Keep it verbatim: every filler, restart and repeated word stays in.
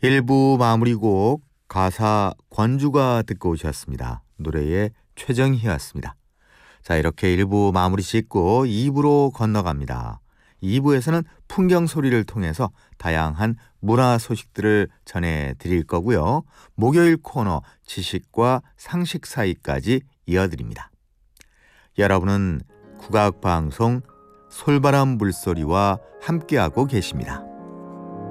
일 부 마무리곡 가사 권주가 듣고 오셨습니다. 노래의 최정희였습니다. 자, 이렇게 일 부 마무리 짓고 이 부로 건너갑니다. 이 부에서는 풍경 소리를 통해서 다양한 문화 소식들을 전해드릴 거고요. 목요일 코너 지식과 상식 사이까지 이어드립니다. 여러분은 국악방송 솔바람 물소리와 함께하고 계십니다.